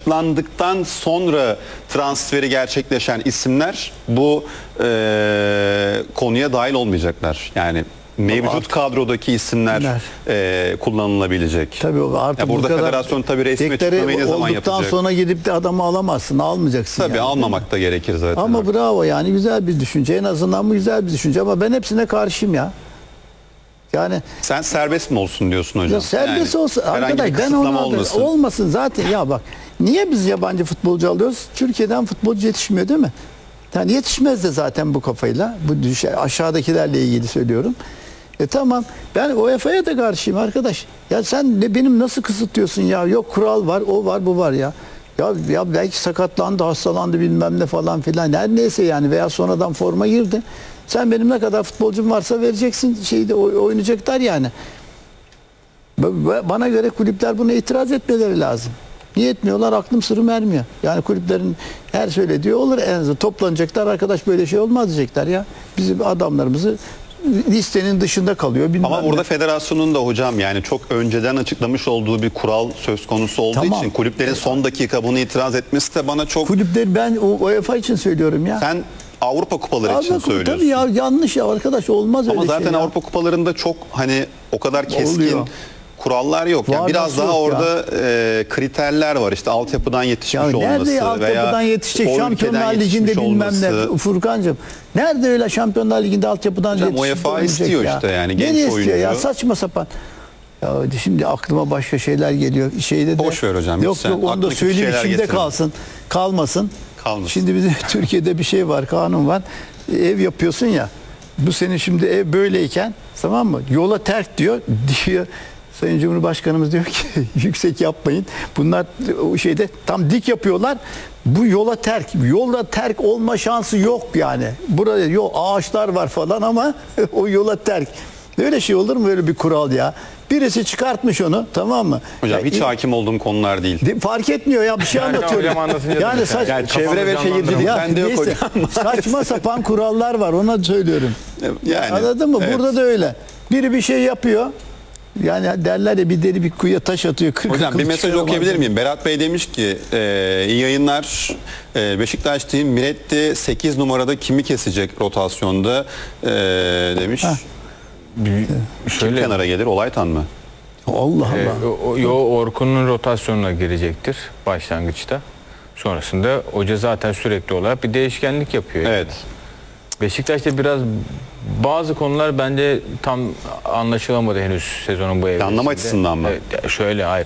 açıklandıktan sonra transferi gerçekleşen isimler bu konuya dahil olmayacaklar. Yani mevcut kadrodaki isimler kullanılabilecek. Tabii artık burada federasyon tabii resmi açıklamayı ne zaman yapacak? Olduktan sonra gidip de adamı alamazsın, almayacaksın. Tabii yani, almamak da gerekir zaten. Ama bravo yani güzel bir düşünce. En azından bu güzel bir düşünce ama ben hepsine karşıyım ya. Yani sen serbest mi olsun diyorsun hocam? Ya serbest yani, olsun. Arkadaş ben ona olmasın zaten. Ya bak niye biz yabancı futbolcu alıyoruz? Türkiye'den futbolcu yetişmiyor değil mi? Yani yetişmez de zaten bu kafayla. Bu aşağıdakilerle ilgili söylüyorum. Tamam ben UEFA'ya da karşıyım arkadaş. Ya sen benim nasıl kısıtlıyorsun ya? Yok kural var, o var, bu var ya. Ya belki sakatlandı, hastalandı bilmem ne falan filan. Her neyse yani veya sonradan forma girdi. Sen benim ne kadar futbolcum varsa vereceksin, şeyde oynayacaklar yani. Bana göre kulüpler buna itiraz etmeleri lazım. Niye etmiyorlar? Aklım sırrım ermiyor. Yani kulüplerin her söylediği olur. En azından toplanacaklar, arkadaş böyle şey olmaz diyecekler ya. Bizim adamlarımızı listenin dışında kalıyor. Ama burada federasyonun da hocam yani çok önceden açıklamış olduğu bir kural söz konusu olduğu için kulüplerin son dakika bunu itiraz etmesi de bana çok... Kulüpleri ben UEFA için söylüyorum ya. Sen Avrupa kupaları için söylüyorsun. Tabii ya yanlış ya arkadaş olmaz öyle şey. Ama zaten Avrupa kupalarında çok hani o kadar keskin kurallar yok. Yani biraz daha orada kriterler var. İşte altyapıdan yetişmiş olması nerede altyapıdan yetişecek Şampiyonlar Ligi'nde bilmem ne Furkancığım. Nerede öyle Şampiyonlar Ligi'nde altyapıdan yetişecek? UEFA istiyor ya. İşte yani genç nereye oyuncu. Ya saçma sapan. Ya şimdi aklıma başka şeyler geliyor. Şeyde de boş ver hocam. Yok onu da söyleyeyim içimde kalmasın. Şimdi bizim Türkiye'de bir şey var, kanun var. Ev yapıyorsun ya. Bu senin şimdi ev böyleyken tamam mı? Yola terk diyor. Sayın Cumhurbaşkanımız diyor ki yüksek yapmayın. Bunlar o şeyde tam dik yapıyorlar. Bu yola terk. Yola terk olma şansı yok yani. Burada yok ağaçlar var falan ama o yola terk. Böyle şey olur mu böyle bir kural ya? Birisi çıkartmış onu tamam mı? Hocam hiç hakim olduğum konular değil. Fark etmiyor ya bir şey anlatıyorum. Yani çevre ve şehircilik bende yok hocam. Saçma sapan kurallar var ona söylüyorum. Yani, anladın mı? Evet. Burada da öyle. Biri bir şey yapıyor. Yani derler ya bir deli bir kuyuya taş atıyor. Hocam bir mesaj okuyabilir miyim? Berat Bey demiş ki iyi yayınlar. Beşiktaş değil Miretti 8 numarada kimi kesecek rotasyonda demiş. Şöyle kim kenara gelir? Olaytan mı? Allah Allah. Orkun'un rotasyonuna girecektir başlangıçta. Sonrasında hoca zaten sürekli olarak bir değişkenlik yapıyor. Evet. Yani. Beşiktaş'ta biraz bazı konular bence tam anlaşılamadı henüz sezonun bu evresinde. Anlama açısından mı? Evet, şöyle hayır.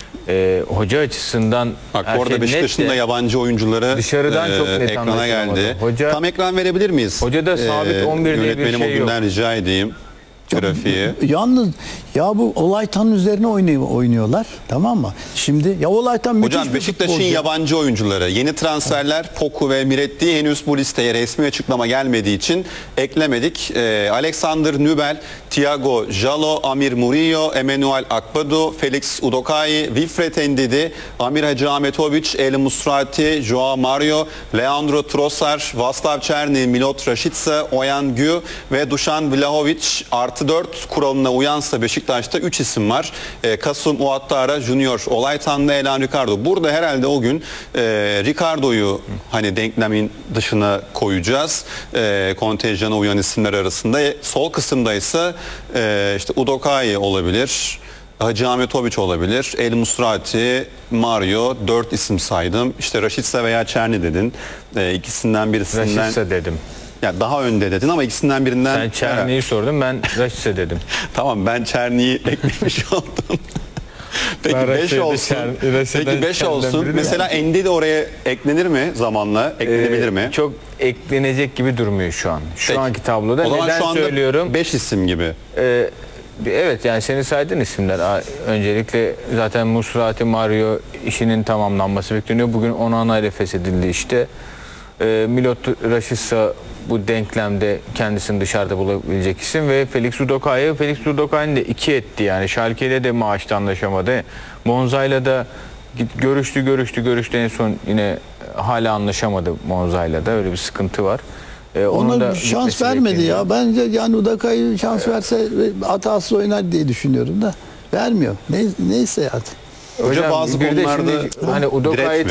Hoca açısından bak orada Beşiktaş'ın da yabancı oyuncuları dışarıdan çok net ekrana geldi. Tam ekran verebilir miyiz? Hoca da sabit 11 diye bir şey yok. Yönetmenim o günden rica edeyim. Grafiği. Yalnız ya bu Olaytan'ın üzerine oynuyorlar tamam mı? Şimdi ya Olaytan müthiş hocam Beşiktaş'ın yabancı oyuncuları yeni transferler Poku ve Miretti henüz bu listeye resmi açıklama gelmediği için eklemedik. Alexander Nübel, Thiago Jalo, Amir Murillo, Emmanuel Akbadu, Felix Udokai, Wilfred Ndidi, Amir Hacı Ahmetovic, El Musrati, Joao Mario, Leandro Trossard, Vaslav Černi, Milot Rashica, Oyan Gü ve Dušan Vlahovic artı 4 kuralına uyansa Beşiktaş'ta 3 isim var. Kasım Ouattara, Junior Olaytan ve Elan Ricardo. Burada herhalde o gün Ricardo'yu hani denklemin dışına koyacağız. Kontenjana uyan isimler arasında. Sol kısımda ise işte Udokai olabilir. Hacı Ahmetovic olabilir. El Musrati, Mario 4 isim saydım. İşte Rashica veya Černi dedin. İkisinden birisinden. Rashica dedim. Ya daha önde dedin ama ikisinden birinden... Sen Černi'yi sordun ben Rashica dedim. Tamam ben Černi'yi eklemiş oldum. Peki 5 olsun. Peki 5 olsun. Mesela Endi de oraya eklenir mi zamanla? Eklenebilir mi? Çok eklenecek gibi durmuyor şu an. Şu anki tabloda. O zaman neden şu anda söylüyorum? 5 isim gibi. Evet yani senin saydığın isimler. Öncelikle zaten Musrati Mario işinin tamamlanması bekleniyor. Bugün Onana ile feshedildi işte. Milot Rashica bu denklemde kendisini dışarıda bulabilecek isim ve Felix Udokai'nin de 2 etti yani. Schalke'yle de maaşta anlaşamadı. Monza'yla da görüştü en son yine hala anlaşamadı Monza'yla da öyle bir sıkıntı var. Ona da şans vermedi ya. Bence yani Udokai'ye şans verse hatasız oynar diye düşünüyorum da vermiyor. Neyse artık. Hoca bazı konularda hani Udokai'yi